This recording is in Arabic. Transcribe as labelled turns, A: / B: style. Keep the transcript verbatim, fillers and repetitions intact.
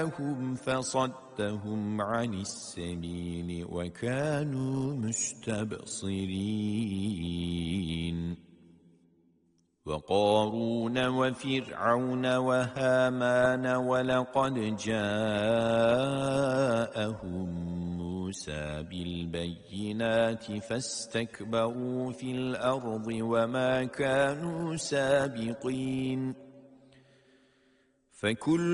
A: هم فصدهم عن السبيل وكانوا مستبصرين وقارون وفرعون وهامان ولقد جاءهم موسى بالبينات فاستكبروا في الأرض وما كانوا سابقين فكل